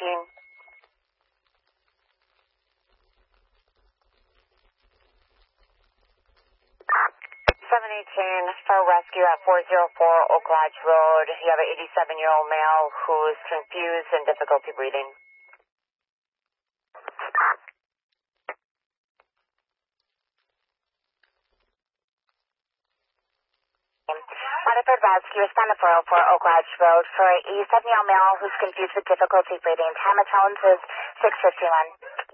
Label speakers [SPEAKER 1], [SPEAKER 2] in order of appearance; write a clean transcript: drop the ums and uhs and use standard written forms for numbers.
[SPEAKER 1] for rescue at 404 Oak Lodge Road. You have an 87-year-old male who's confused and difficulty breathing. Waterford Rescue, respond to 404 Oak Lodge Road for a 87-year-old male who's confused with difficulty breathing. Time of tones is 6:51.